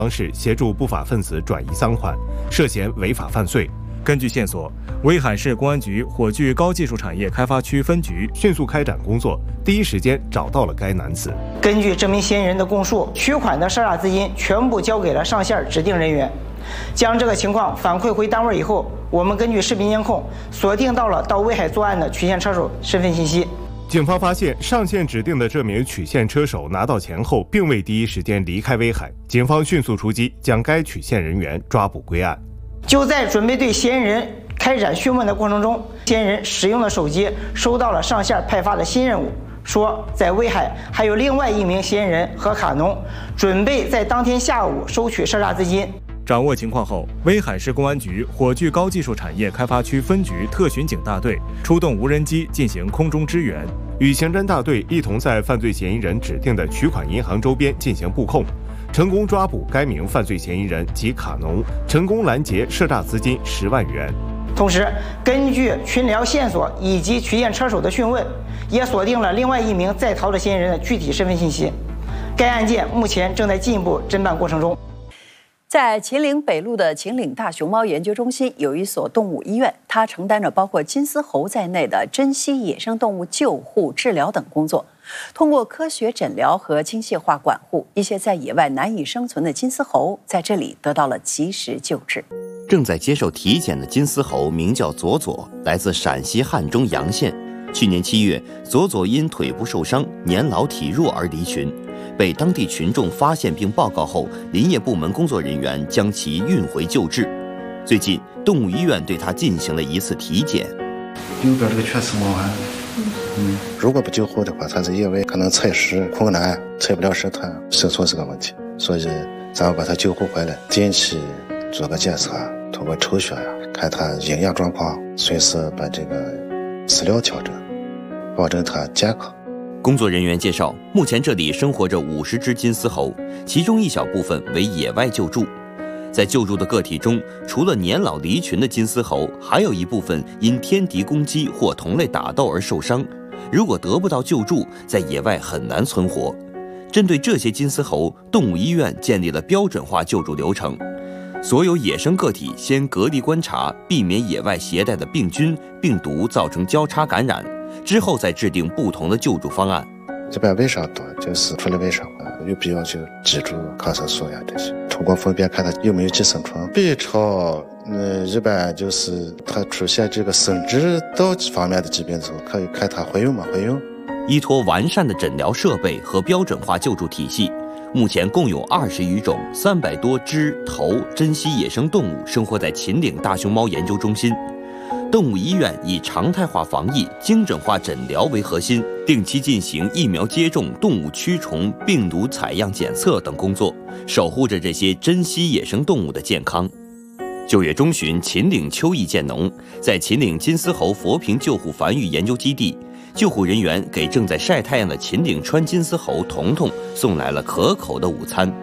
方式协助不法分子转移赃款，涉嫌违法犯罪。根据线索，威海市公安局火炬高技术产业开发区分局迅速开展工作，第一时间找到了该男子。 根据这名嫌疑人的供述，取款的赊账资金全部交给了上线指定人员。将这个情况反馈回单位以后，我们根据视频监控锁定到了到威海作案的取现车手身份信息。 警方发现上线指定的这名取现车手拿到钱后，并未第一时间离开威海，警方迅速出击，将该取现人员抓捕归案。 就在准备对嫌疑人开展讯问的过程中，嫌疑人使用的手机收到了上线派发的新任务，说在威海还有另外一名嫌疑人和卡农，准备在当天下午收取赊账资金。 掌握情况后，威海市公安局火炬高技术产业开发区分局特巡警大队出动无人机进行空中支援，与刑侦大队一同在犯罪嫌疑人指定的取款银行周边进行布控，成功抓捕该名犯罪嫌疑人及卡农，成功拦截赊账资金10万元。 同时，根据群聊线索以及取现车手的讯问，也锁定了另外一名在逃的嫌疑人的具体身份信息。该案件目前正在进一步侦办过程中。 在秦岭北路的秦岭大熊猫研究中心有一所动物医院，它承担着包括金丝猴在内的珍稀野生动物救护、治疗等工作。通过科学诊疗和精细化管护，一些在野外难以生存的金丝猴在这里得到了及时救治。 正在接受体检的金丝猴名叫左左，来自陕西汉中洋县。去年7月，左左因腿部受伤、年老体弱而离群。被当地群众发现并报告后，林业部门工作人员将其运回救治。最近，动物医院对它进行了一次体检。 右边这个全是毛汗。如果不救护的话，它在野外可能采食困难，采不了食，它生存是个问题。所以，咱们把它救护回来，定期做个检查，通过抽血呀，看它营养状况，随时把这个饲料调整，保证它健康。 工作人员介绍，目前这里生活着50只金丝猴，其中一小部分为野外救助。在救助的个体中，除了年老离群的金丝猴，还有一部分因天敌攻击或同类打斗而受伤。如果得不到救助，在野外很难存活。针对这些金丝猴，动物医院建立了标准化救助流程。所有野生个体先隔离观察，避免野外携带的病菌、病毒造成交叉感染。之后再制定不同的救助方案。 这边卫生多，就是除了卫生，有必要就记住抗生素呀这些，通过粪便看它有没有寄生虫。B 超，一般就是它出现这个生殖道方面的疾病的时候，可以看它会用吗？会用。 依托完善的诊疗设备和标准化救助体系，目前共有20余种、300多只头珍稀野生动物生活在秦岭大熊猫研究中心。动物医院以常态化防疫、精准化诊疗为核心，定期进行疫苗接种、动物驱虫、病毒采样检测等工作，守护着这些珍稀野生动物的健康。9月中旬，秦岭秋意渐浓，在秦岭金丝猴佛坪救护繁育研究基地，救护人员给正在晒太阳的秦岭川金丝猴彤彤送来了可口的午餐。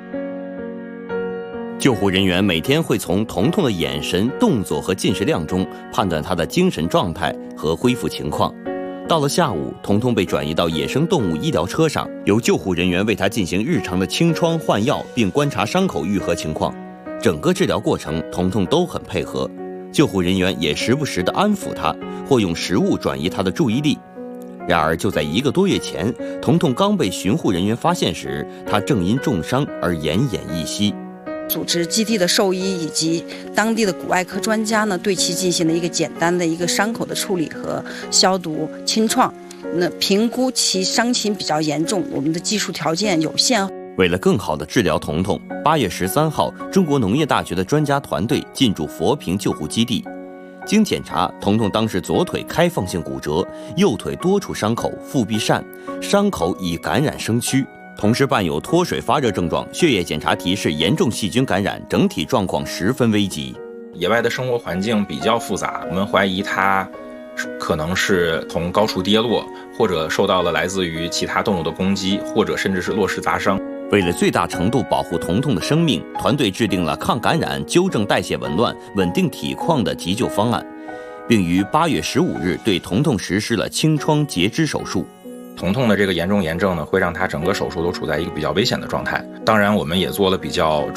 救护人员每天会从彤彤的眼神、动作和进食量中判断他的精神状态和恢复情况。到了下午，彤彤被转移到野生动物医疗车上，由救护人员为他进行日常的清创、换药，并观察伤口愈合情况。整个治疗过程，彤彤都很配合，救护人员也时不时地安抚他，或用食物转移他的注意力。然而，就在1个多月前，彤彤刚被巡护人员发现时，他正因重伤而奄奄一息。 组织基地的兽医以及当地的骨外科专家呢，对其进行了一个简单的一个伤口的处理和消毒清创。那评估其伤情比较严重，我们的技术条件有限。 为了更好地治疗彤彤，8月13号，中国农业大学的专家团队进驻佛坪救护基地。经检查，彤彤当时左腿开放性骨折，右腿多处伤口，腹壁疝，伤口已感染生蛆。同时伴有脱水发热症状，血液检查提示严重细菌感染，整体状况十分危急。 野外的生活环境比较复杂，我们怀疑它可能是从高处跌落，或者受到了来自于其他动物的攻击，或者甚至是落石砸伤。 为了最大程度保护彤彤的生命，团队制定了抗感染、纠正代谢紊乱、稳定体况的急救方案，并于8月15日对彤彤实施了清创截肢手术。 彤彤的这个严重炎症呢，会让他整个手术都处在一个比较危险的状态。当然，我们也做了比较